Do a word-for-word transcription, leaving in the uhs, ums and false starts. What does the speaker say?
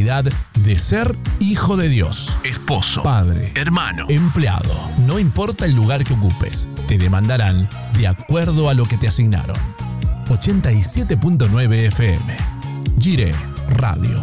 identidad de ser hijo de Dios. Esposo, Padre, hermano, empleado. No importa el lugar que ocupes, te demandarán de acuerdo a lo que te asignaron. ochenta y siete punto nueve F M. Gire Radio.